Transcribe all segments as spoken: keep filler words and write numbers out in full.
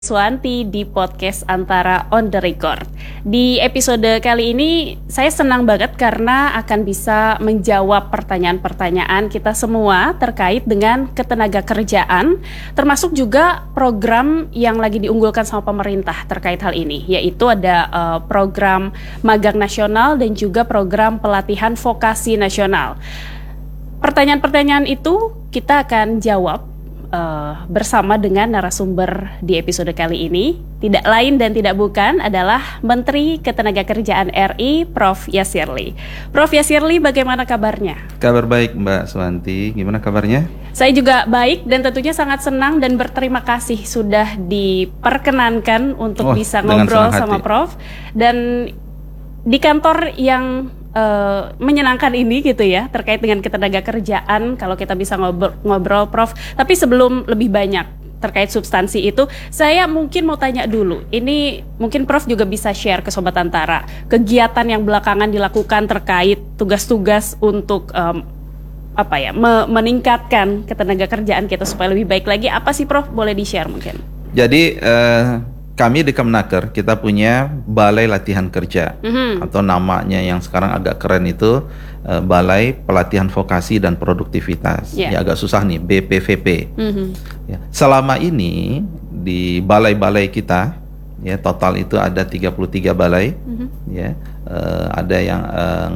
Swanti di podcast Antara On The Record. Di episode kali ini saya senang banget karena akan bisa menjawab pertanyaan-pertanyaan kita semua terkait dengan ketenaga kerjaan, termasuk juga program yang lagi diunggulkan sama pemerintah terkait hal ini, yaitu ada uh, program magang nasional dan juga program pelatihan vokasi nasional. Pertanyaan-pertanyaan itu kita akan jawab Uh, bersama dengan narasumber di episode kali ini. Tidak lain dan tidak bukan adalah Menteri Ketenagakerjaan R I, Prof Yasirli. Prof Yasirli, bagaimana kabarnya? Kabar baik Mbak Swanti, gimana kabarnya? Saya juga baik dan tentunya sangat senang dan berterima kasih sudah diperkenankan untuk oh, bisa ngobrol sama Prof. Dan di kantor yang Uh, menyenangkan ini gitu ya, terkait dengan ketenaga kerjaan, kalau kita bisa ngobrol, ngobrol Prof. Tapi sebelum lebih banyak terkait substansi itu, saya mungkin mau tanya dulu, ini mungkin Prof juga bisa share ke Sobat Antara, kegiatan yang belakangan dilakukan terkait tugas-tugas untuk um, apa ya, me- meningkatkan ketenaga kerjaan kita supaya lebih baik lagi. Apa sih Prof, boleh di-share mungkin? Jadi uh... kami di Kemenaker kita punya Balai Latihan Kerja, mm-hmm. atau namanya yang sekarang agak keren itu uh, Balai Pelatihan Vokasi dan Produktivitas. Yeah. Ya agak susah nih, B P V P. Mm-hmm. Ya, selama ini di balai-balai kita, ya total itu ada tiga puluh tiga balai, mm-hmm. ya uh, ada yang uh,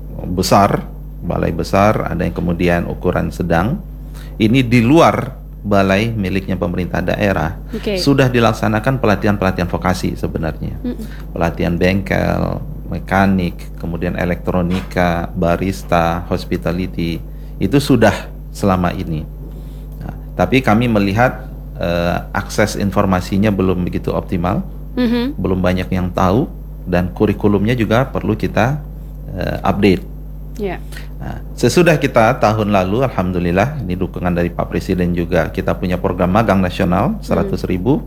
besar, balai besar, ada yang kemudian ukuran sedang. Ini di luar balai miliknya pemerintah daerah, okay. sudah dilaksanakan pelatihan-pelatihan vokasi sebenarnya. Mm-mm. Pelatihan bengkel, mekanik, kemudian elektronika, barista, hospitality, itu sudah selama ini. Nah, tapi kami melihat uh, akses informasinya belum begitu optimal, mm-hmm. belum banyak yang tahu, dan kurikulumnya juga perlu kita uh, update. Yeah. Nah, sesudah kita tahun lalu, alhamdulillah, ini dukungan dari Pak Presiden juga, kita punya program magang nasional seratus ribu.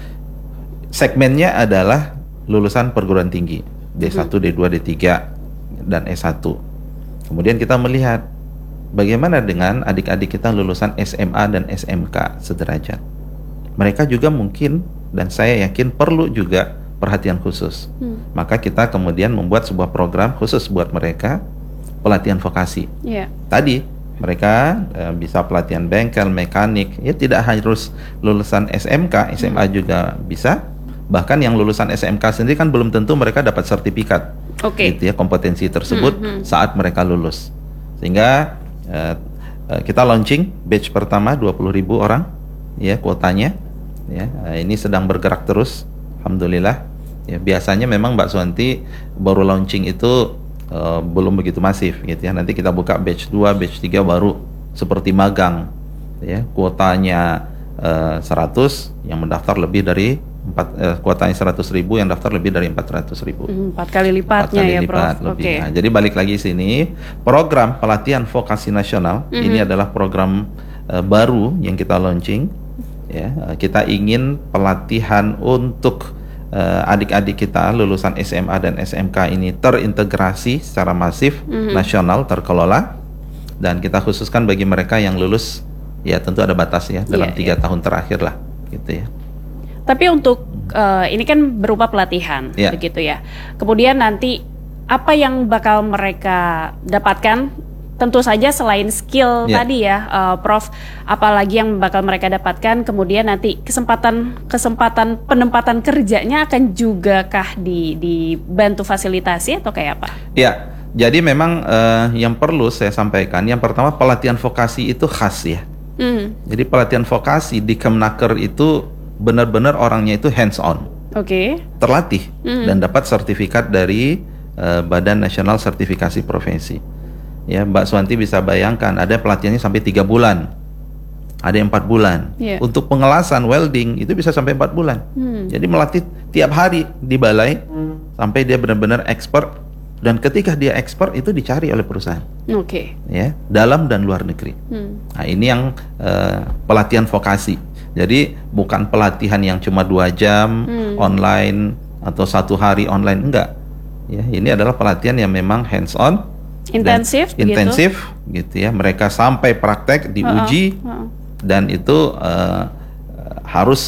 Segmennya adalah lulusan perguruan tinggi D satu, D dua, D tiga, dan S satu. Kemudian kita melihat bagaimana dengan adik-adik kita lulusan S M A dan S M K sederajat. Mereka juga mungkin, dan saya yakin perlu juga perhatian khusus. hmm. Maka kita kemudian membuat sebuah program khusus buat mereka, pelatihan vokasi. Yeah. Tadi mereka uh, bisa pelatihan bengkel, mekanik, ya tidak harus lulusan S M K, S M A hmm. juga bisa. Bahkan yang lulusan S M K sendiri kan belum tentu mereka dapat sertifikat, okay. gitu ya, kompetensi tersebut hmm, hmm. saat mereka lulus. Sehingga uh, uh, kita launching batch pertama dua puluh ribu orang, ya kuotanya. Ya, uh, ini sedang bergerak terus, alhamdulillah. Ya, biasanya memang Mbak Swanti baru launching itu Uh, belum begitu masif gitu ya. Nanti kita buka batch dua, batch tiga baru seperti magang ya. Kuotanya uh, seratus, yang mendaftar lebih dari empat, uh, kuotanya seratus ribu, yang daftar lebih dari empat ratus ribu. Empat kali lipatnya ya lipat, Prof. Lebih. Okay. Nah, jadi balik lagi sini, program pelatihan vokasi nasional, mm-hmm. ini adalah program uh, baru yang kita launching ya. Uh, kita ingin pelatihan untuk Uh, adik-adik kita lulusan S M A dan S M K ini terintegrasi secara masif, mm-hmm. nasional, terkelola, dan kita khususkan bagi mereka yang lulus, ya tentu ada batas ya, dalam tiga yeah, yeah. tahun terakhir lah, gitu ya. Tapi untuk uh, ini kan berupa pelatihan, yeah. begitu ya. Kemudian nanti apa yang bakal mereka dapatkan? Tentu saja selain skill yeah. tadi ya, uh, Prof, apalagi yang bakal mereka dapatkan, kemudian nanti kesempatan kesempatan penempatan kerjanya akan juga kah di dibantu fasilitasi atau kayak apa? Ya, jadi memang uh, yang perlu saya sampaikan, yang pertama pelatihan vokasi itu khas ya. Mm. Jadi pelatihan vokasi di Kemenaker itu benar-benar orangnya itu hands on, okay. terlatih mm. dan dapat sertifikat dari uh, Badan Nasional Sertifikasi Profesi. Ya, Mbak Swanti bisa bayangkan ada pelatihannya sampai tiga bulan, ada yang empat bulan. Yeah. Untuk pengelasan welding itu bisa sampai empat bulan. Hmm. Jadi melatih tiap hari di balai hmm. sampai dia benar-benar expert, dan ketika dia expert itu dicari oleh perusahaan. Oke. Okay. Ya, dalam dan luar negeri. Hmm. Nah, ini yang uh, pelatihan vokasi. Jadi bukan pelatihan yang cuma dua jam hmm. online atau satu hari online, enggak. Ya, ini adalah pelatihan yang memang hands on. Intensif, intensif gitu. gitu ya. Mereka sampai praktek diuji, uh-uh, uh-uh. dan itu uh, harus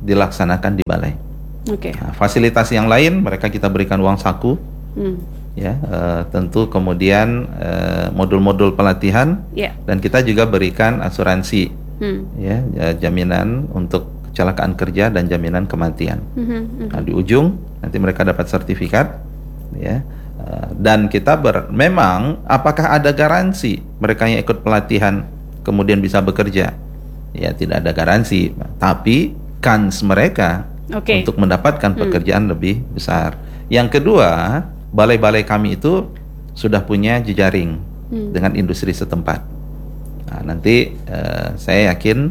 dilaksanakan di balai. Oke. Nah, fasilitas yang lain mereka kita berikan uang saku, hmm. ya uh, tentu kemudian uh, modul-modul pelatihan, yeah. dan kita juga berikan asuransi, hmm. ya jaminan untuk kecelakaan kerja dan jaminan kematian. Hmm. Nah, di ujung nanti mereka dapat sertifikat, ya. Uh, dan kita ber, memang apakah ada garansi mereka yang ikut pelatihan kemudian bisa bekerja? Ya tidak ada garansi, tapi kans mereka okay. untuk mendapatkan pekerjaan hmm. lebih besar. Yang kedua, balai-balai kami itu sudah punya jejaring hmm. dengan industri setempat. Nah, nanti uh, saya yakin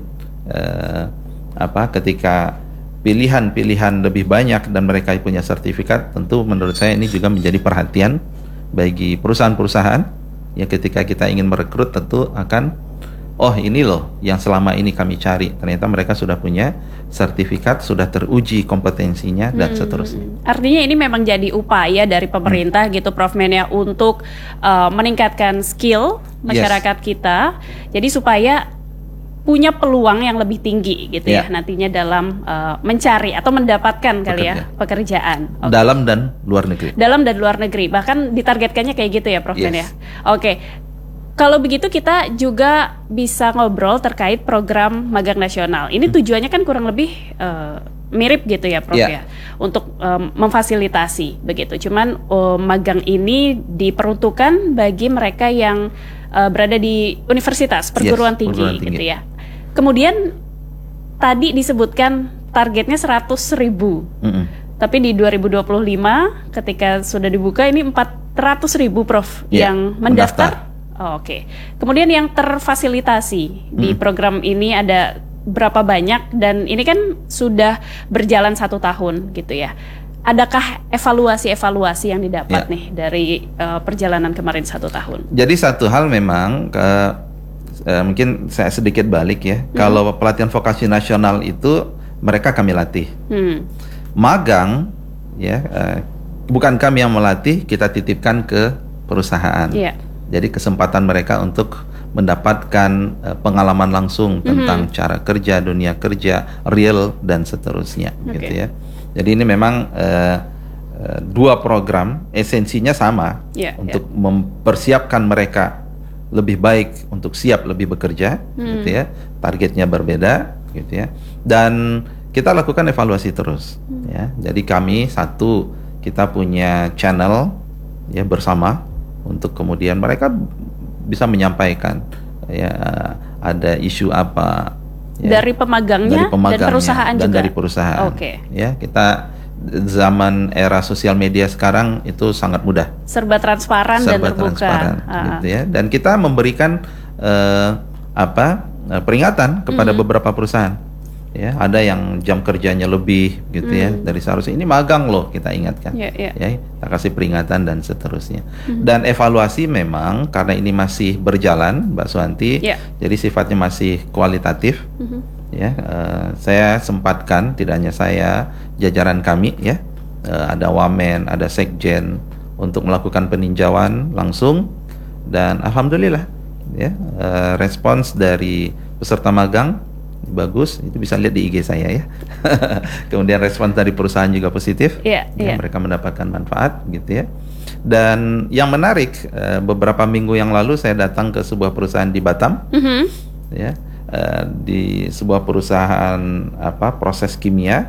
uh, apa ketika pilihan-pilihan lebih banyak dan mereka punya sertifikat, tentu menurut saya ini juga menjadi perhatian bagi perusahaan-perusahaan ya, ketika kita ingin merekrut tentu akan oh ini loh yang selama ini kami cari, ternyata mereka sudah punya sertifikat, sudah teruji kompetensinya dan hmm. seterusnya. Artinya ini memang jadi upaya dari pemerintah hmm. gitu Prof Men ya, untuk uh, meningkatkan skill masyarakat yes. kita, jadi supaya punya peluang yang lebih tinggi gitu yeah. ya nantinya dalam uh, mencari atau mendapatkan kali ya pekerjaan. Okay. Dalam dan luar negeri. Dalam dan luar negeri, bahkan ditargetkannya kayak gitu ya Prof yes. Men ya. Oke. Okay. Kalau begitu kita juga bisa ngobrol terkait program magang nasional. Ini tujuannya kan kurang lebih uh, mirip gitu ya Prof yeah. ya, untuk um, memfasilitasi begitu. Cuman um, magang ini diperuntukkan bagi mereka yang uh, berada di universitas, perguruan, yes, tinggi, perguruan tinggi gitu ya. Kemudian tadi disebutkan targetnya seratus ribu. Mm-hmm. Tapi di dua ribu dua puluh lima ketika sudah dibuka ini empat ratus ribu Prof yeah, yang mendaftar. Oh, Oke, okay. Kemudian yang terfasilitasi hmm. di program ini ada berapa banyak, dan ini kan sudah berjalan satu tahun gitu ya. Adakah evaluasi-evaluasi yang didapat ya. nih dari uh, perjalanan kemarin satu tahun? Jadi satu hal memang ke, uh, mungkin saya sedikit balik ya. Hmm. Kalau pelatihan vokasi nasional itu mereka kami latih. Hmm. Magang ya uh, bukan kami yang melatih, kita titipkan ke perusahaan. Yeah. Jadi kesempatan mereka untuk mendapatkan uh, pengalaman langsung tentang mm-hmm. cara kerja, dunia kerja, real dan seterusnya, okay. gitu ya. Jadi ini memang uh, uh, dua program esensinya sama yeah, untuk yeah. mempersiapkan mereka lebih baik untuk siap lebih bekerja, mm. gitu ya. Targetnya berbeda, gitu ya. Dan kita lakukan evaluasi terus, mm. ya. Jadi kami satu kita punya channel ya bersama. Untuk kemudian mereka bisa menyampaikan ya ada isu apa ya, dari pemagangnya, dari pemagangnya dan perusahaan dan juga dari perusahaan. Oke. Okay. Ya kita zaman era sosial media sekarang itu sangat mudah. Serba transparan Serba dan terbuka. Transparan, uh. gitu ya. Dan kita memberikan uh, apa peringatan kepada mm-hmm. beberapa perusahaan. Ya, ada yang jam kerjanya lebih gitu mm. ya dari seharusnya, ini magang loh, kita ingatkan, yeah, yeah. ya, kita kasih peringatan dan seterusnya. Mm. Dan evaluasi memang karena ini masih berjalan, Mbak Suwanti, yeah. jadi sifatnya masih kualitatif. Mm-hmm. Ya, uh, saya sempatkan tidak hanya saya, jajaran kami ya, uh, ada Wamen, ada Sekjen untuk melakukan peninjauan langsung, dan alhamdulillah ya uh, respons dari peserta magang bagus, itu bisa lihat di I G saya ya. Kemudian respons dari perusahaan juga positif, yeah, ya, yeah. mereka mendapatkan manfaat gitu ya. Dan yang menarik, beberapa minggu yang lalu saya datang ke sebuah perusahaan di Batam, mm-hmm. ya, di sebuah perusahaan apa proses kimia,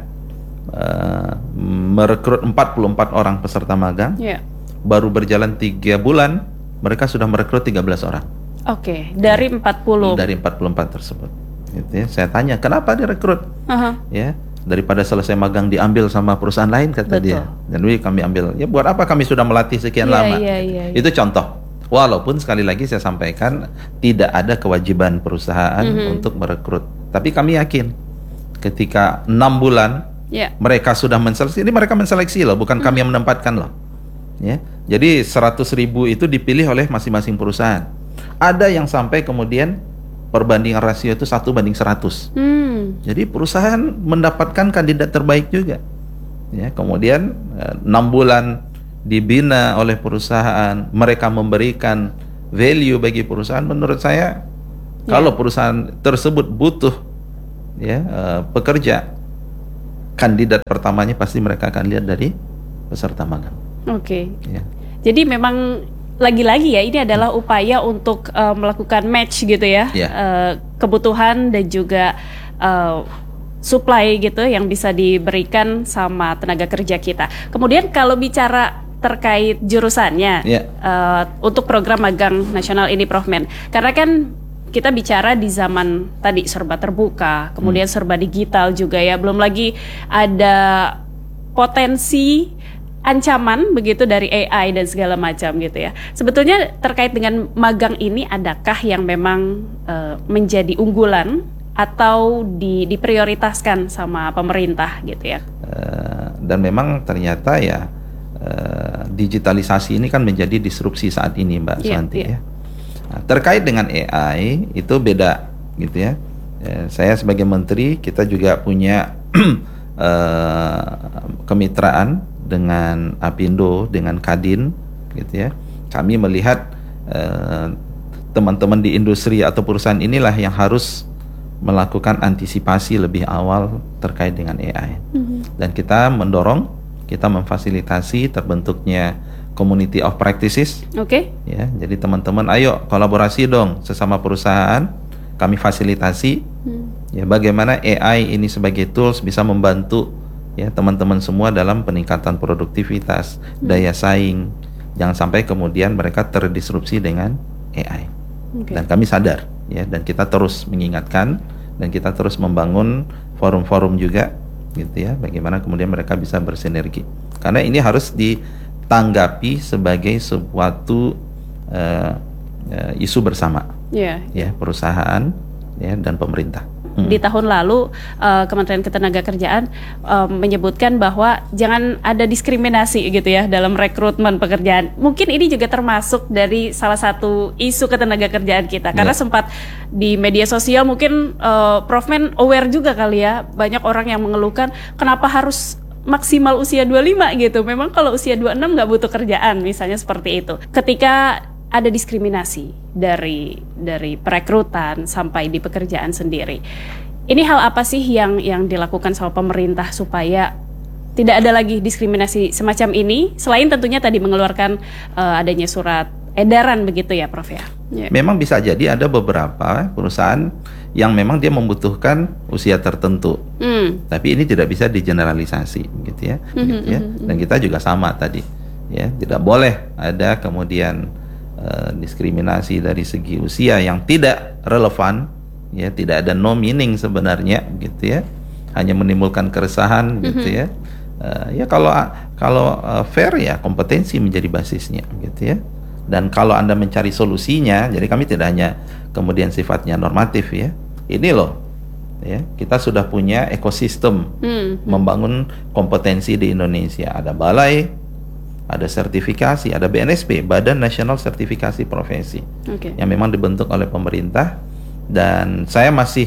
merekrut empat puluh empat orang peserta magang, yeah. baru berjalan tiga bulan, mereka sudah merekrut tiga belas orang. Oke, okay. dari empat puluh. Dari empat puluh empat tersebut. Gitu ya. Saya tanya kenapa direkrut, uh-huh. ya daripada selesai magang diambil sama perusahaan lain kata Betul. dia. Dan ini kami ambil. Ya buat apa kami sudah melatih sekian yeah, lama? Yeah, yeah, yeah. Itu contoh. Walaupun sekali lagi saya sampaikan tidak ada kewajiban perusahaan mm-hmm. untuk merekrut. Tapi kami yakin ketika enam bulan yeah. mereka sudah menseleksi. Ini mereka menseleksi loh, bukan mm-hmm. kami yang menempatkan loh. Ya, jadi seratus ribu itu dipilih oleh masing-masing perusahaan. Ada yang sampai kemudian perbandingan rasio itu satu banding seratus. Hmm. Jadi perusahaan mendapatkan kandidat terbaik juga. Ya, kemudian enam bulan dibina oleh perusahaan, mereka memberikan value bagi perusahaan. Menurut saya, ya. kalau perusahaan tersebut butuh ya uh, pekerja, kandidat pertamanya pasti mereka akan lihat dari peserta magang. Oke. Okay. Ya. Jadi memang lagi-lagi ya ini adalah upaya untuk uh, melakukan match gitu ya, ya. Uh, kebutuhan dan juga uh, supply gitu yang bisa diberikan sama tenaga kerja kita. Kemudian kalau bicara terkait jurusannya yeah. uh, untuk program magang nasional ini Prof Men, karena kan kita bicara di zaman tadi serba terbuka, kemudian hmm. serba digital juga ya, belum lagi ada potensi ancaman begitu dari A I dan segala macam gitu ya. Sebetulnya terkait dengan magang ini, adakah yang memang uh, menjadi unggulan atau di, diprioritaskan sama pemerintah gitu ya? Uh, dan memang ternyata ya Uh, digitalisasi ini kan menjadi disrupsi saat ini, Mbak yeah, Suwanti yeah. ya. Nah, terkait dengan A I itu beda gitu ya. Eh, saya sebagai menteri kita juga punya uh, kemitraan dengan Apindo, dengan Kadin gitu ya. Kami melihat uh, teman-teman di industri atau perusahaan inilah yang harus melakukan antisipasi lebih awal terkait dengan A I. Mm-hmm. Dan kita mendorong, kita memfasilitasi terbentuknya community of practices. Oke. Okay. Ya, jadi teman-teman, ayo kolaborasi dong sesama perusahaan. Kami fasilitasi. Hmm. Ya, bagaimana A I ini sebagai tools bisa membantu ya teman-teman semua dalam peningkatan produktivitas, hmm. daya saing. Jangan sampai kemudian mereka terdisrupsi dengan A I. Okay. Dan kami sadar ya, dan kita terus mengingatkan dan kita terus membangun forum-forum juga. Gitu ya, bagaimana kemudian mereka bisa bersinergi, karena ini harus ditanggapi sebagai suatu uh, uh, isu bersama, yeah. ya perusahaan ya dan pemerintah. Hmm. Di tahun lalu uh, Kementerian Ketenagakerjaan uh, menyebutkan bahwa jangan ada diskriminasi gitu ya dalam rekrutmen pekerjaan. Mungkin ini juga termasuk dari salah satu isu ketenagakerjaan kita, karena yeah. sempat di media sosial mungkin uh, Prof Men aware juga kali ya, banyak orang yang mengeluhkan kenapa harus maksimal usia dua puluh lima gitu. Memang kalau usia dua puluh enam nggak butuh kerjaan, misalnya seperti itu. Ketika ada diskriminasi dari dari perekrutan sampai di pekerjaan sendiri. Ini hal apa sih yang yang dilakukan sama pemerintah supaya tidak ada lagi diskriminasi semacam ini, selain tentunya tadi mengeluarkan uh, adanya surat edaran begitu ya, Prof ya? Yeah. Memang bisa jadi ada beberapa perusahaan yang memang dia membutuhkan usia tertentu, mm. tapi ini tidak bisa digeneralisasi, gitu ya. Mm-hmm, gitu ya. Mm-hmm. Dan kita juga sama tadi, ya tidak boleh ada kemudian Uh, diskriminasi dari segi usia yang tidak relevan, ya tidak ada no meaning sebenarnya, gitu ya, hanya menimbulkan keresahan, mm-hmm. gitu ya. Uh, ya kalau kalau uh, fair ya kompetensi menjadi basisnya, gitu ya. Dan kalau Anda mencari solusinya, jadi kami tidak hanya kemudian sifatnya normatif ya. Ini loh, ya kita sudah punya ekosistem mm-hmm. membangun kompetensi di Indonesia. Ada balai, ada sertifikasi, ada B N S P, Badan Nasional Sertifikasi Profesi, okay. yang memang dibentuk oleh pemerintah, dan saya masih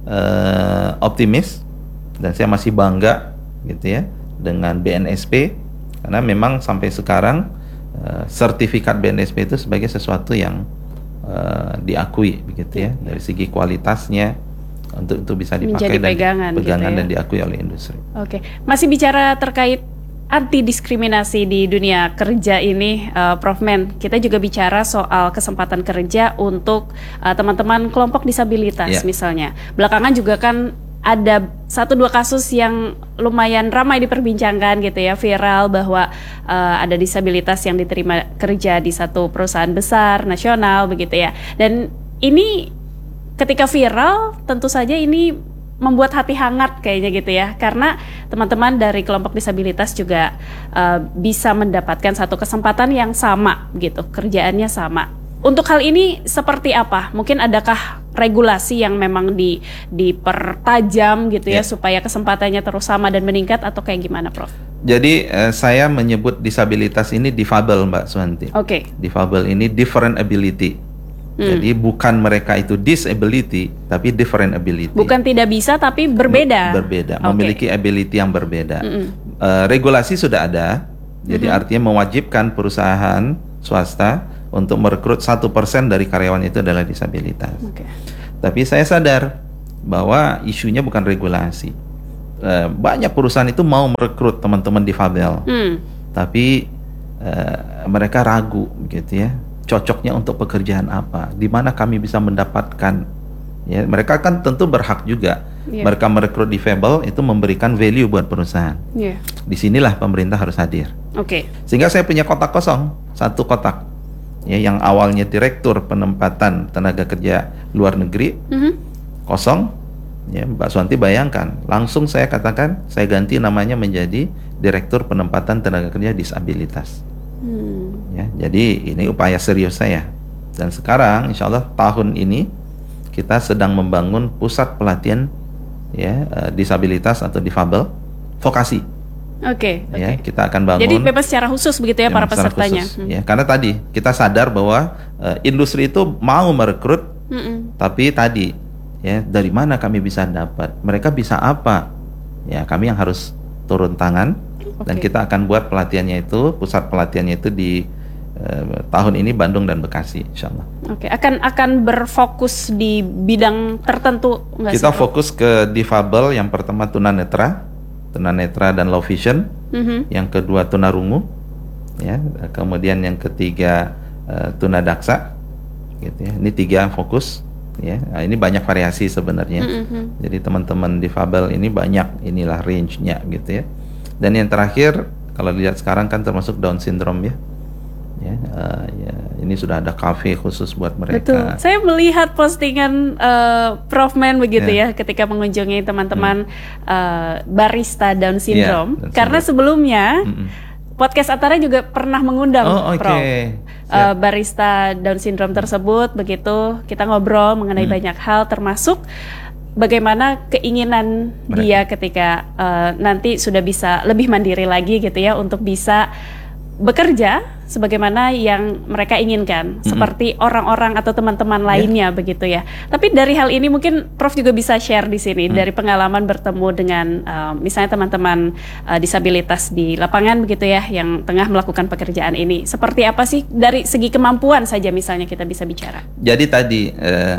uh, optimis dan saya masih bangga, gitu ya, dengan B N S P, karena memang sampai sekarang uh, sertifikat B N S P itu sebagai sesuatu yang uh, diakui, begitu ya, dari segi kualitasnya untuk itu bisa dipakai dan pegangan, pegangan gitu ya, dan diakui oleh industri. Oke, okay. Masih bicara terkait anti diskriminasi di dunia kerja ini, uh, Prof Men, kita juga bicara soal kesempatan kerja untuk uh, teman-teman kelompok disabilitas, yeah. misalnya. Belakangan juga kan ada satu dua kasus yang lumayan ramai diperbincangkan gitu ya, viral, bahwa uh, ada disabilitas yang diterima kerja di satu perusahaan besar nasional begitu ya. Dan ini ketika viral, tentu saja ini membuat hati hangat kayaknya gitu ya, karena teman-teman dari kelompok disabilitas juga uh, bisa mendapatkan satu kesempatan yang sama gitu, kerjaannya sama. Untuk hal ini seperti apa? Mungkin adakah regulasi yang memang di dipertajam gitu ya, yeah. supaya kesempatannya terus sama dan meningkat, atau kayak gimana, Prof? Jadi uh, saya menyebut disabilitas ini difabel, Mbak Suwanti. Oke. Okay. Difabel ini different ability. Hmm. Jadi bukan mereka itu disability, tapi different ability. Bukan tidak bisa, tapi berbeda. Berbeda, okay. memiliki ability yang berbeda. Mm-hmm. Uh, regulasi sudah ada, jadi mm-hmm. artinya mewajibkan perusahaan swasta untuk merekrut satu persen dari karyawan itu adalah disabilitas. Okay. Tapi saya sadar bahwa isunya bukan regulasi, uh, banyak perusahaan itu mau merekrut teman-teman difabel, hmm. tapi uh, mereka ragu gitu ya, cocoknya untuk pekerjaan apa, di mana kami bisa mendapatkan. Ya, mereka kan tentu berhak juga. Yeah. Mereka merekrut difabel itu memberikan value buat perusahaan. Yeah. Disinilah pemerintah harus hadir. Oke. Okay. Sehingga saya punya kotak kosong, satu kotak. Ya, yang awalnya direktur penempatan tenaga kerja luar negeri, mm-hmm. kosong. Ya, Mbak Suwanti bayangkan, langsung saya katakan saya ganti namanya menjadi direktur penempatan tenaga kerja disabilitas. Hmm. Ya, jadi ini upaya serius saya. Dan sekarang, insya Allah tahun ini kita sedang membangun pusat pelatihan ya uh, disabilitas atau difabel vokasi. Oke. Okay, ya, okay. Kita akan bangun. Jadi memang secara khusus begitu ya para pesertanya. Khusus, hmm. Ya, karena tadi kita sadar bahwa uh, industri itu mau merekrut, hmm. tapi tadi ya dari mana kami bisa dapat? Mereka bisa apa? Ya kami yang harus turun tangan okay. dan kita akan buat pelatihannya itu, pusat pelatihannya itu di Uh, tahun ini Bandung dan Bekasi, insya Allah. Oke, akan akan berfokus di bidang tertentu nggak? Kita sih, fokus ke difabel. Yang pertama tunanetra, tunanetra dan low vision. Mm-hmm. Yang kedua tunarungu, ya. Kemudian yang ketiga uh, tunadaksa, gitu ya. Ini tiga fokus, ya. Nah, ini banyak variasi sebenarnya. Mm-hmm. Jadi teman-teman difabel ini banyak, inilah range-nya, gitu ya. Dan yang terakhir, kalau lihat sekarang kan termasuk Down syndrome ya. Ya, uh, ya, ini sudah ada kafe khusus buat mereka. Betul. Saya melihat postingan uh, Prof Men begitu yeah. ya, ketika mengunjungi teman-teman hmm. uh, barista Down syndrome. Yeah, karena sebelumnya mm-mm. podcast Antara juga pernah mengundang oh, okay. Prof uh, barista Down syndrome tersebut. Begitu kita ngobrol mengenai hmm. banyak hal, termasuk bagaimana keinginan mereka. Dia ketika uh, nanti sudah bisa lebih mandiri lagi gitu ya, untuk bisa bekerja sebagaimana yang mereka inginkan, mm-hmm. seperti orang-orang atau teman-teman lainnya, yeah. begitu ya. Tapi dari hal ini mungkin Prof juga bisa share di sini mm. dari pengalaman bertemu dengan uh, misalnya teman-teman uh, disabilitas di lapangan begitu ya, yang tengah melakukan pekerjaan ini. Seperti apa sih dari segi kemampuan saja misalnya kita bisa bicara? Jadi tadi uh,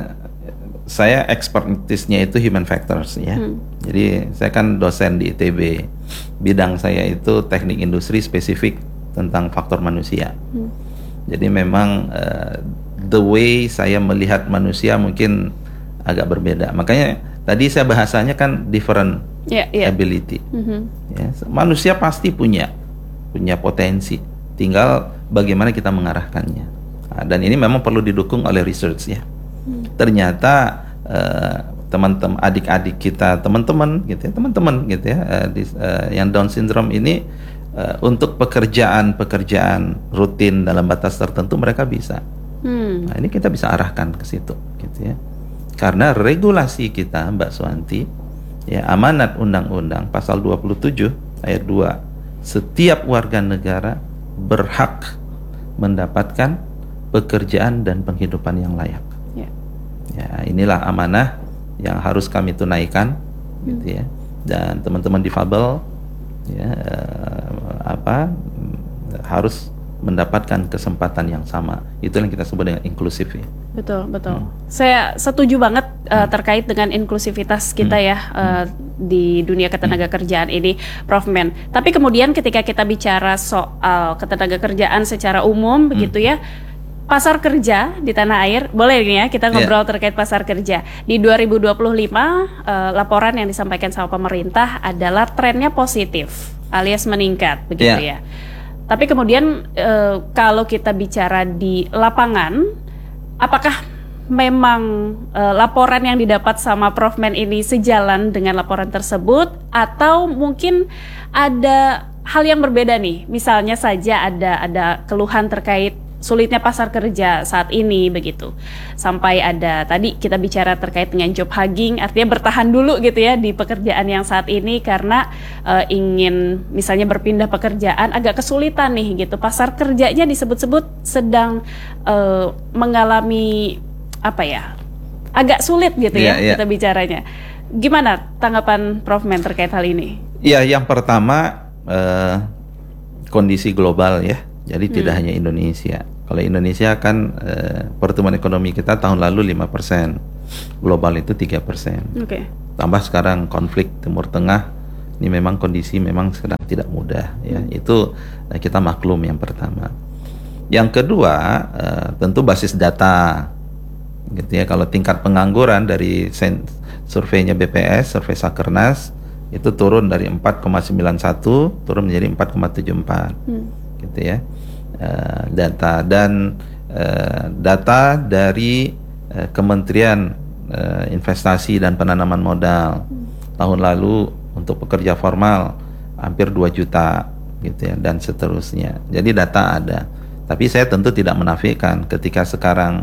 saya expertise-nya itu human factors ya. Hmm. Jadi saya kan dosen di I T B. Bidang saya itu teknik industri spesifik tentang faktor manusia. Hmm. Jadi memang uh, the way saya melihat manusia mungkin agak berbeda. Makanya tadi saya bahasanya kan different yeah, yeah. ability. Mm-hmm. Ya, manusia pasti punya punya potensi. Tinggal bagaimana kita mengarahkannya. Nah, dan ini memang perlu didukung oleh research ya. Hmm. Ternyata uh, teman-teman adik-adik kita, teman-teman gitu ya, teman-teman gitu ya, uh, di, uh, yang Down syndrome ini Uh, untuk pekerjaan-pekerjaan rutin dalam batas tertentu mereka bisa. Hmm. Nah, ini kita bisa arahkan ke situ, gitu ya. Karena regulasi kita, Mbak Suwanti, ya amanat undang-undang pasal dua puluh tujuh ayat dua, setiap warga negara berhak mendapatkan pekerjaan dan penghidupan yang layak. Yeah. Ya, inilah amanah yang harus kami tunaikan, hmm. gitu ya. Dan teman-teman difabel ya apa harus mendapatkan kesempatan yang sama. Itu yang kita sebut dengan inklusif ya. Betul, betul. Hmm. Saya setuju banget uh, hmm. terkait dengan inklusivitas kita hmm. ya uh, di dunia ketenaga kerjaan ini, Prof Men. Tapi kemudian ketika kita bicara soal ketenaga kerjaan secara umum hmm. begitu ya, pasar kerja di tanah air, boleh nih ya kita ngobrol yeah. terkait pasar kerja. Di dua ribu dua puluh lima, uh, laporan yang disampaikan sama pemerintah adalah trennya positif, alias meningkat, begitu yeah. ya. Tapi kemudian uh, kalau kita bicara di lapangan, apakah memang uh, laporan yang didapat sama Prof Men ini sejalan dengan laporan tersebut, atau mungkin ada hal yang berbeda nih? Misalnya saja ada ada keluhan terkait sulitnya pasar kerja saat ini begitu. Sampai ada tadi kita bicara terkait dengan job hugging, artinya bertahan dulu gitu ya di pekerjaan yang saat ini karena uh, ingin misalnya berpindah pekerjaan agak kesulitan nih gitu. Pasar kerjanya disebut-sebut sedang uh, mengalami apa ya? Agak sulit gitu yeah, ya yeah. kita bicaranya. Gimana tanggapan Prof Men terkait hal ini? Iya, yang pertama uh, kondisi global ya. Jadi hmm. tidak hanya Indonesia. Kalau Indonesia kan e, pertumbuhan ekonomi kita tahun lalu lima persen. Global itu tiga persen. Okay. Tambah sekarang konflik Timur Tengah Ini memang kondisi memang sedang tidak mudah ya. Itu uh, kita maklum yang pertama. Yang kedua uh, tentu basis data gitu ya. Kalau tingkat pengangguran dari sen- surveinya B P S, survei Sakernas itu turun dari empat koma sembilan satu turun menjadi empat koma tujuh empat hmm. gitu ya. Uh, data dan uh, data dari uh, Kementerian uh, Investasi dan Penanaman Modal hmm. tahun lalu untuk pekerja formal hampir dua juta gitu ya, dan seterusnya. Jadi data ada. Tapi saya tentu tidak menafikan ketika sekarang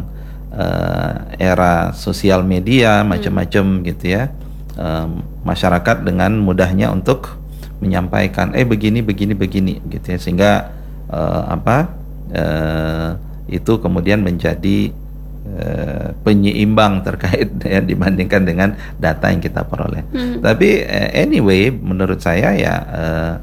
uh, era sosial media macam-macam gitu ya, um, masyarakat dengan mudahnya untuk menyampaikan eh begini begini begini gitu ya, sehingga uh, apa uh, itu kemudian menjadi uh, penyeimbang terkait ya, dibandingkan dengan data yang kita peroleh. Hmm. Tapi uh, anyway menurut saya ya uh,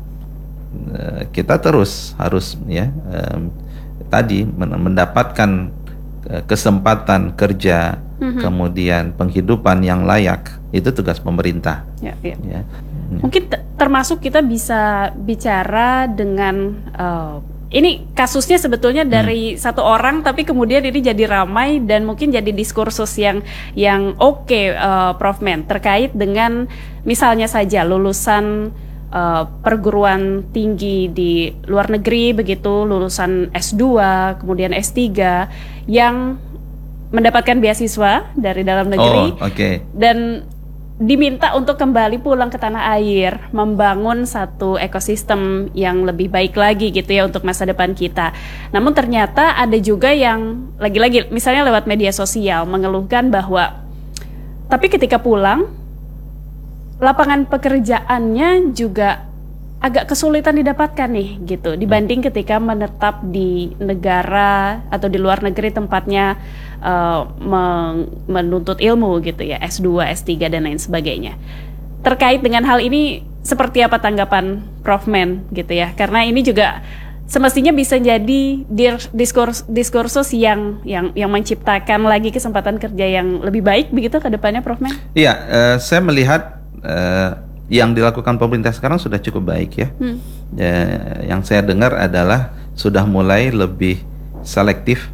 uh, kita terus harus ya um, tadi mendapatkan kesempatan kerja, mm-hmm. kemudian penghidupan yang layak, itu tugas pemerintah. Ya, ya. Ya. Mungkin t- termasuk kita bisa bicara dengan uh, ini kasusnya sebetulnya dari hmm. satu orang, tapi kemudian ini jadi ramai dan mungkin jadi diskursus yang yang oke, okay, uh, Prof Men, terkait dengan misalnya saja lulusan Uh, perguruan tinggi di luar negeri begitu, lulusan S dua, kemudian S tiga yang mendapatkan beasiswa dari dalam negeri, oh, okay. dan diminta untuk kembali pulang ke tanah air, membangun satu ekosistem yang lebih baik lagi gitu ya untuk masa depan kita. Namun ternyata ada juga yang lagi-lagi misalnya lewat media sosial mengeluhkan bahwa tapi ketika pulang lapangan pekerjaannya juga agak kesulitan didapatkan nih gitu dibanding ketika menetap di negara atau di luar negeri tempatnya uh, men- menuntut ilmu gitu ya, S dua, S tiga dan lain sebagainya. Terkait dengan hal ini seperti apa tanggapan Prof Men gitu ya? Karena ini juga semestinya bisa jadi diskurs diskursus yang yang yang menciptakan lagi kesempatan kerja yang lebih baik begitu ke depannya, Prof Men? Iya, uh, saya melihat Uh, yang dilakukan pemerintah sekarang sudah cukup baik ya. Hmm. ya. Yang saya dengar adalah sudah mulai lebih selektif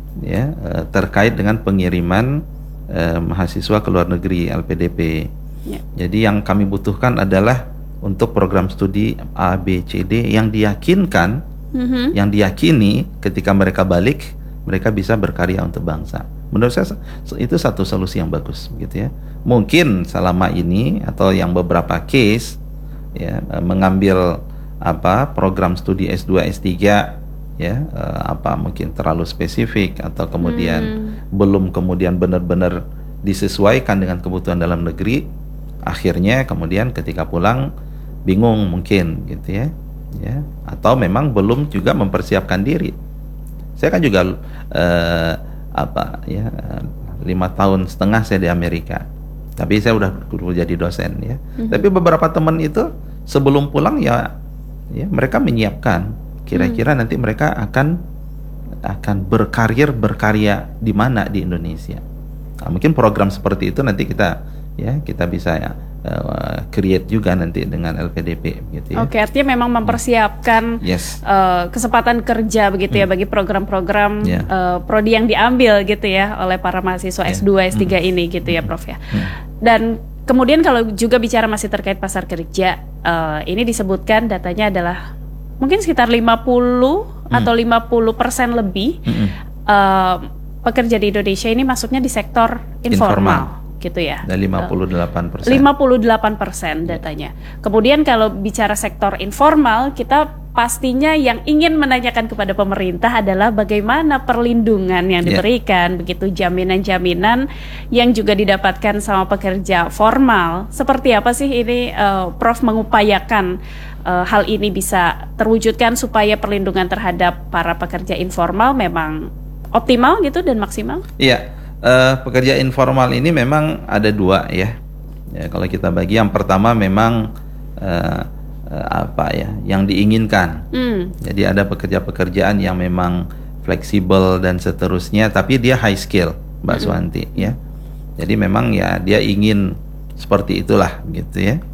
ya uh, terkait dengan pengiriman uh, mahasiswa ke luar negeri L P D P. Yeah. Jadi yang kami butuhkan adalah untuk program studi A, B, C, D yang diyakinkan, mm-hmm. yang diyakini ketika mereka balik mereka bisa berkarya untuk bangsa. Menurut saya itu satu solusi yang bagus gitu ya. Mungkin selama ini atau yang beberapa case ya mengambil apa program studi S dua, S tiga ya apa mungkin terlalu spesifik atau kemudian hmm. belum kemudian benar-benar disesuaikan dengan kebutuhan dalam negeri, akhirnya kemudian ketika pulang bingung mungkin gitu ya. Ya, atau memang belum juga mempersiapkan diri. Saya kan juga uh, apa ya lima tahun setengah saya di Amerika, tapi saya udah jadi dosen ya. Mm-hmm. Tapi beberapa teman itu sebelum pulang ya, ya mereka menyiapkan kira-kira mm-hmm. nanti mereka akan akan berkarir berkarya di mana di Indonesia. Nah, mungkin program seperti itu nanti kita ya kita bisa ya, uh, create juga nanti dengan L P D P gitu ya. Oke, artinya memang mempersiapkan yes. uh, kesempatan kerja begitu hmm. ya bagi program-program yeah. uh, prodi yang diambil gitu ya oleh para mahasiswa yeah. S dua, S tiga hmm. ini gitu ya Prof ya. Hmm. Dan kemudian kalau juga bicara masih terkait pasar kerja, uh, ini disebutkan datanya adalah mungkin sekitar lima puluh hmm. atau lima puluh persen lebih hmm. uh, pekerja di Indonesia ini masuknya di sektor informal. informal. Gitu ya. Dan lima puluh delapan persen. lima puluh delapan persen datanya. Kemudian kalau bicara sektor informal, kita pastinya yang ingin menanyakan kepada pemerintah adalah bagaimana perlindungan yang diberikan, yeah. begitu jaminan-jaminan yang juga didapatkan sama pekerja formal. Seperti apa sih ini uh, Prof mengupayakan uh, hal ini bisa terwujudkan supaya perlindungan terhadap para pekerja informal memang optimal gitu dan maksimal? Iya. Yeah. Uh, pekerja informal ini memang ada dua ya. Ya kalau kita bagi, yang pertama memang uh, uh, apa ya, yang diinginkan. Mm. Jadi ada pekerja-pekerjaan yang memang fleksibel dan seterusnya, tapi dia high skill, Mbak mm. Suwanti ya. Jadi memang ya dia ingin seperti itulah gitu ya.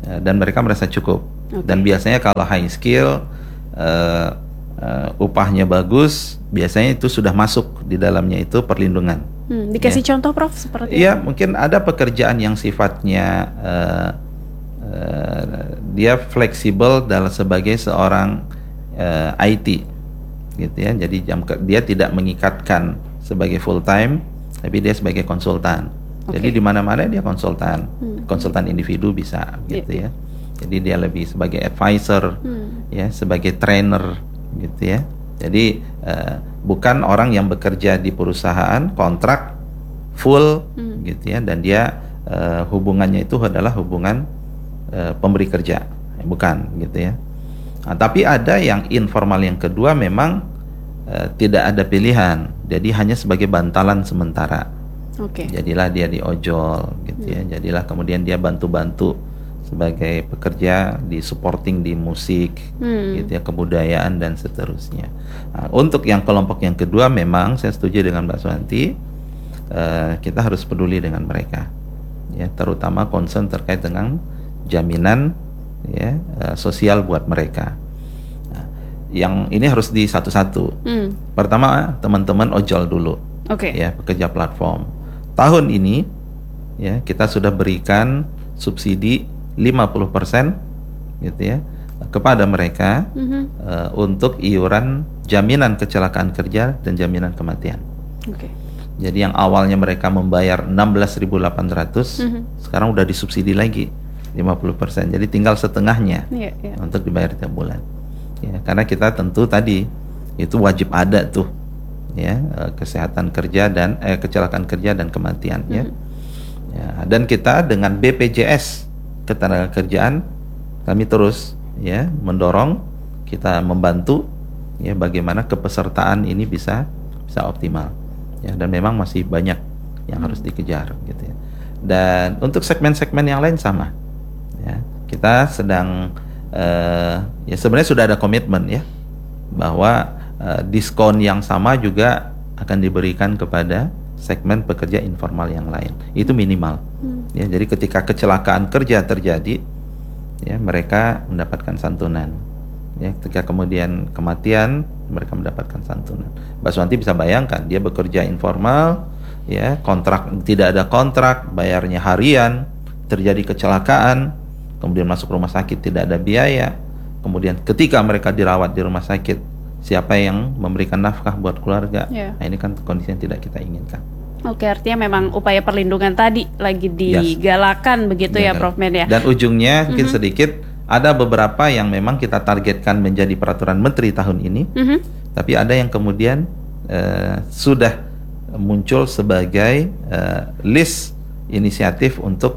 uh, dan mereka merasa cukup. Okay. Dan biasanya kalau high skill, uh, uh, upahnya bagus, biasanya itu sudah masuk di dalamnya itu perlindungan. Hmm, dikasih ya. Contoh, Prof, seperti Iya, mungkin ada pekerjaan yang sifatnya uh, uh, dia fleksibel dalam sebagai seorang uh, I T, gitu ya. Jadi jam dia tidak mengikatkan sebagai full time, tapi dia sebagai konsultan. Okay. Jadi di mana-mana dia konsultan, hmm. konsultan individu bisa, gitu yeah. ya. Jadi dia lebih sebagai advisor, hmm. ya, sebagai trainer, gitu ya. Jadi uh, bukan orang yang bekerja di perusahaan kontrak full, hmm. gitu ya, dan dia uh, hubungannya itu adalah hubungan uh, pemberi kerja, bukan, gitu ya. Nah, tapi ada yang informal yang kedua memang uh, tidak ada pilihan, jadi hanya sebagai bantalan sementara. Okay. Jadilah dia di ojol, gitu hmm. ya. Jadilah kemudian dia bantu-bantu sebagai pekerja di supporting di musik, hmm. gitu ya, kebudayaan dan seterusnya. Nah, untuk yang kelompok yang kedua memang saya setuju dengan Mbak Suwanti, uh, kita harus peduli dengan mereka, ya, terutama concern terkait dengan jaminan, ya, uh, sosial buat mereka. Nah, yang ini harus di satu-satu. Hmm. Pertama, teman-teman ojol dulu, okay. ya, pekerja platform. Tahun ini, ya, kita sudah berikan subsidi lima puluh persen, gitu ya, kepada mereka, mm-hmm. uh, untuk iuran jaminan kecelakaan kerja dan jaminan kematian. Okay. Jadi yang awalnya mereka membayar enam belas ribu delapan ratus, mm-hmm. sekarang udah disubsidi lagi lima puluh persen. Jadi tinggal setengahnya, yeah, yeah. untuk dibayar tiap bulan. Ya, karena kita tentu tadi itu wajib ada tuh, ya, uh, kesehatan kerja dan eh, kecelakaan kerja dan kematian, mm-hmm. ya. Ya, dan kita dengan B P J S Ketenagakerjaan kami terus, ya, mendorong, kita membantu, ya, bagaimana kepesertaan ini bisa bisa optimal, ya, dan memang masih banyak yang hmm. harus dikejar, gitu ya. Dan untuk segmen-segmen yang lain sama, ya, kita sedang uh, ya sebenarnya sudah ada komitmen, ya, bahwa uh, diskon yang sama juga akan diberikan kepada segmen pekerja informal yang lain, itu minimal. Hmm. Ya, jadi ketika kecelakaan kerja terjadi, ya, mereka mendapatkan santunan. Ya, ketika kemudian kematian, mereka mendapatkan santunan. Mbak Suwanti bisa bayangkan, dia bekerja informal, ya, kontrak, tidak ada kontrak, bayarnya harian, terjadi kecelakaan, kemudian masuk rumah sakit tidak ada biaya, kemudian ketika mereka dirawat di rumah sakit, siapa yang memberikan nafkah buat keluarga? Yeah. Nah, ini kan kondisi yang tidak kita inginkan. Oke, artinya memang upaya perlindungan tadi lagi digalakan, yes. begitu, ya, ya, Prof Med, ya. Dan ujungnya mungkin mm-hmm. sedikit, ada beberapa yang memang kita targetkan menjadi peraturan menteri tahun ini, mm-hmm. tapi ada yang kemudian uh, sudah muncul sebagai uh, list inisiatif untuk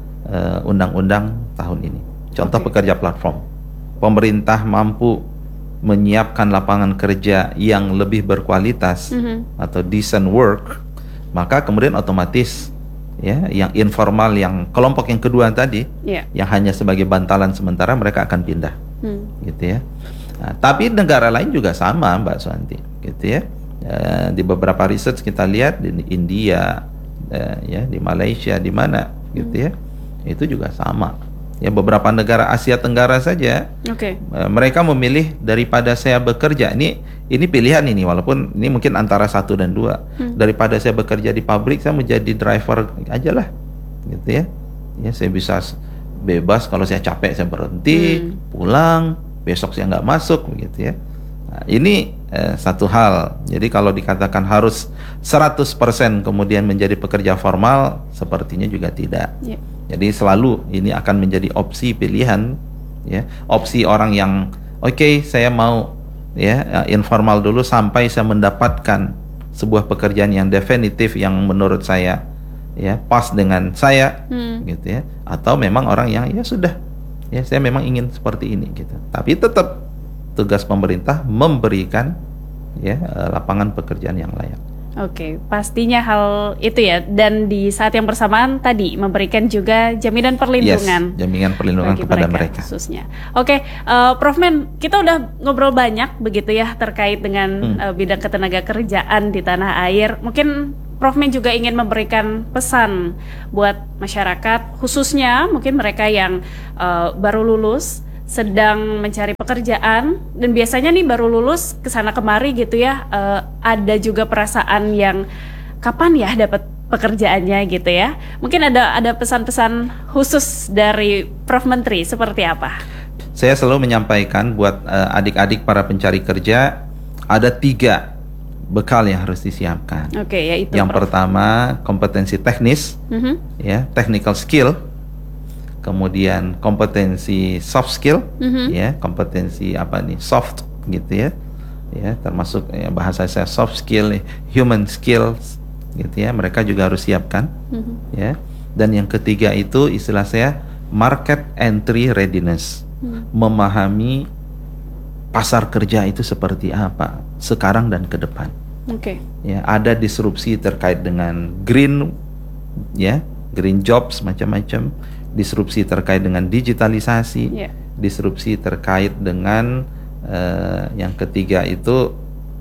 uh, undang-undang tahun ini. Contoh, okay. pekerja platform. Pemerintah mampu menyiapkan lapangan kerja yang lebih berkualitas, mm-hmm. atau decent work, maka kemudian otomatis, ya, yang informal, yang kelompok yang kedua tadi, yeah. yang hanya sebagai bantalan sementara, mereka akan pindah, hmm. gitu ya. Nah, tapi negara lain juga sama, Mbak Suwanti, gitu ya. E, di beberapa research kita lihat di India, e, ya, di Malaysia, di mana, gitu hmm. ya, itu juga sama. Ya, beberapa negara Asia Tenggara saja, okay. e, mereka memilih daripada saya bekerja, ini ini pilihan ini, walaupun ini mungkin antara satu dan dua, hmm. daripada saya bekerja di pabrik, saya menjadi driver aja lah, gitu ya. Ya, saya bisa bebas, kalau saya capek saya berhenti, hmm. pulang, besok saya nggak masuk, begitu ya. Nah, ini eh, satu hal. Jadi kalau dikatakan harus seratus persen kemudian menjadi pekerja formal, sepertinya juga tidak. Yeah. Jadi selalu ini akan menjadi opsi pilihan, ya, opsi orang yang oke, okay, saya mau, ya, informal dulu sampai saya mendapatkan sebuah pekerjaan yang definitif, yang menurut saya, ya, pas dengan saya, hmm. gitu ya. Atau memang orang yang, ya sudah, ya, saya memang ingin seperti ini, gitu. Tapi tetap tugas pemerintah memberikan, ya, lapangan pekerjaan yang layak. Oke, pastinya hal itu, ya. Dan di saat yang bersamaan tadi memberikan juga jaminan perlindungan. Yes, jaminan perlindungan kepada mereka, mereka. Khususnya. Oke, uh, Prof Men, kita udah ngobrol banyak begitu, ya, terkait dengan hmm. uh, bidang ketenaga kerjaan di tanah air. Mungkin Prof Men juga ingin memberikan pesan buat masyarakat, khususnya mungkin mereka yang uh, baru lulus, sedang mencari pekerjaan, dan biasanya nih baru lulus kesana kemari gitu ya, uh, ada juga perasaan yang kapan ya dapat pekerjaannya gitu ya. Mungkin ada ada pesan-pesan khusus dari Prof Menteri seperti apa? Saya selalu menyampaikan buat uh, adik-adik para pencari kerja, ada tiga bekal yang harus disiapkan. Oke, yaitu yang Prof. pertama kompetensi teknis, mm-hmm. ya, technical skill. Kemudian kompetensi soft skill, mm-hmm. ya, kompetensi apa nih, soft gitu ya, ya, termasuk ya, bahasa saya soft skill, human skills, gitu ya, mereka juga harus siapkan, mm-hmm. ya. Dan yang ketiga itu istilah saya market entry readiness, mm-hmm. memahami pasar kerja itu seperti apa sekarang dan ke depan. Oke. Okay. Ya, ada disrupsi terkait dengan green, ya, green jobs macam-macam, disrupsi terkait dengan digitalisasi, yeah. disrupsi terkait dengan uh, yang ketiga itu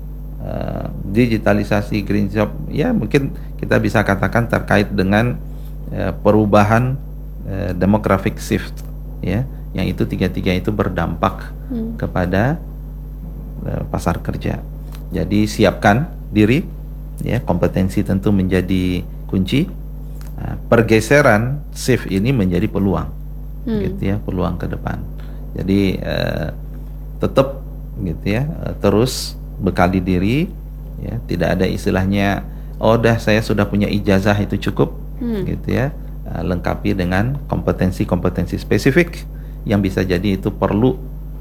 uh, digitalisasi, green job, ya mungkin kita bisa katakan terkait dengan uh, perubahan uh, demographic shift, ya, yang itu tiga-tiga itu berdampak hmm. kepada uh, pasar kerja. Jadi siapkan diri, ya, kompetensi tentu menjadi kunci. Nah, pergeseran shift ini menjadi peluang, hmm. gitu ya, peluang ke depan. Jadi uh, tetap gitu ya, uh, terus bekali diri, ya, tidak ada istilahnya, oh dah saya sudah punya ijazah itu cukup, hmm. gitu ya, uh, lengkapi dengan kompetensi-kompetensi spesifik yang bisa jadi itu perlu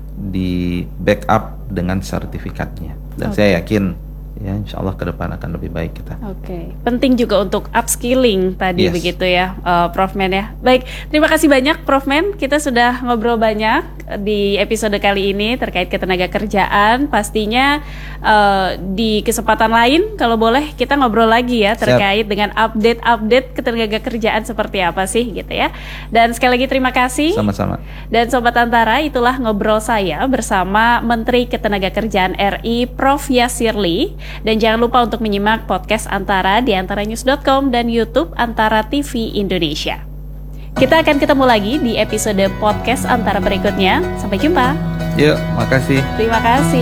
di backup dengan sertifikatnya. Dan okay. saya yakin ya, insya Allah ke depan akan lebih baik kita. Oke, okay. Penting juga untuk upskilling tadi, yes. begitu ya, uh, Prof Men ya. Baik, terima kasih banyak Prof Men. Kita sudah ngobrol banyak di episode kali ini terkait ketenaga kerjaan. Pastinya uh, di kesempatan lain kalau boleh kita ngobrol lagi ya terkait Siap. dengan update-update ketenaga kerjaan seperti apa sih gitu ya. Dan sekali lagi terima kasih. Sama-sama. Dan Sobat Antara, itulah ngobrol saya bersama Menteri Ketenagakerjaan R I Prof Yasirli. Dan jangan lupa untuk menyimak podcast Antara di antara news dot com dan YouTube Antara T V Indonesia. Kita akan ketemu lagi di episode podcast Antara berikutnya. Sampai jumpa. Yuk, makasih. Terima kasih.